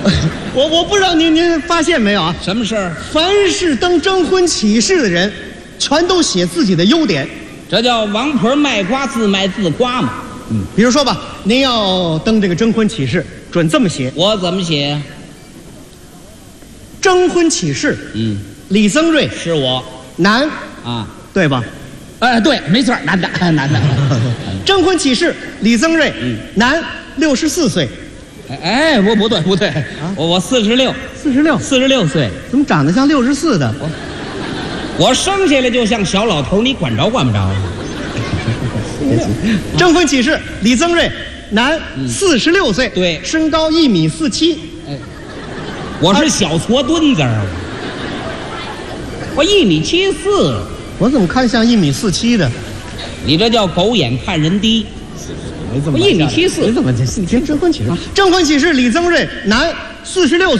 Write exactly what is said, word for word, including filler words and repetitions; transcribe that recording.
我我不知道您您发现没有啊？ 什么事儿？ 凡是登征婚启事的人，全都写自己的优点。 这叫王婆卖瓜，自卖自夸嘛。 嗯，比如说吧，您要登这个征婚启事，准这么写： 我怎么写？ 征婚启事， 嗯， 李增瑞， 是我男， 啊。 对吧？ 哎，对，没错，男的，男的。 征婚启事，李增瑞， 嗯， 男，六十四岁。 哎，我不对，不对，我我四十六， 四十六， 四十六岁， 怎么长得像六十四的？ 我生下来就像小老头，你管着管不着？ 征婚启事，李增瑞，男，四十六岁， 对， 身高一米四七。 哎，我是小矬墩子儿，我一米七四， 我怎么看像一米四七的？ 你这叫狗眼看人低。 没这么我一米七四， 没怎么这？听征婚启事，征婚启事，李增瑞，男，四十六岁。